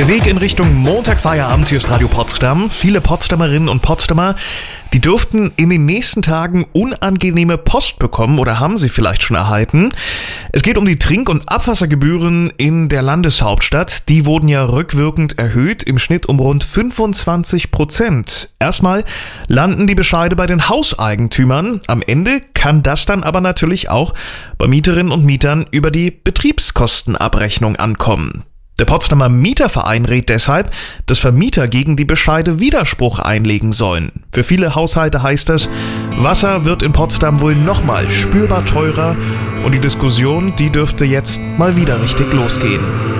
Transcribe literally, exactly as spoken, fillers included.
Der Weg in Richtung Montagfeierabend, hier ist Radio Potsdam. Viele Potsdamerinnen und Potsdamer, die dürften in den nächsten Tagen unangenehme Post bekommen oder haben sie vielleicht schon erhalten. Es geht um die Trink- und Abwassergebühren in der Landeshauptstadt. Die wurden ja rückwirkend erhöht, im Schnitt um rund fünfundzwanzig Prozent. Erstmal landen die Bescheide bei den Hauseigentümern. Am Ende kann das dann aber natürlich auch bei Mieterinnen und Mietern über die Betriebskostenabrechnung ankommen. Der Potsdamer Mieterverein rät deshalb, dass Vermieter gegen die Bescheide Widerspruch einlegen sollen. Für viele Haushalte heißt das, Wasser wird in Potsdam wohl nochmal spürbar teurer und die Diskussion, die dürfte jetzt mal wieder richtig losgehen.